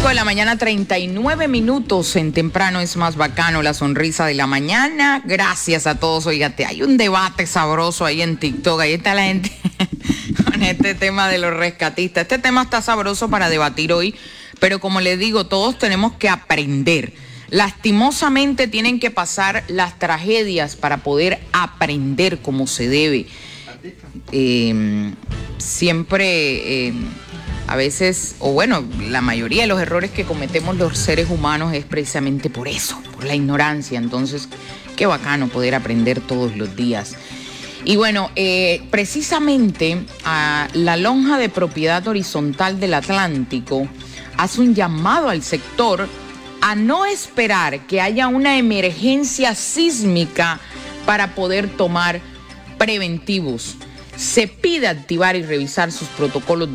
5 de la mañana, 39 minutos en Temprano es más bacano, la sonrisa de la mañana. Gracias a todos. Oígate, hay un debate sabroso ahí en TikTok. Ahí está la gente con este tema de los rescatistas. Este tema está sabroso para debatir hoy, pero como les digo, todos tenemos que aprender. Lastimosamente tienen que pasar las tragedias para poder aprender como se debe. Siempre... a veces, o bueno, la mayoría de los errores que cometemos los seres humanos es precisamente por eso, por la ignorancia. Entonces, qué bacano poder aprender todos los días. Y bueno, precisamente la lonja de propiedad horizontal del Atlántico hace un llamado al sector a no esperar que haya una emergencia sísmica para poder tomar preventivos. Se pide activar y revisar sus protocolos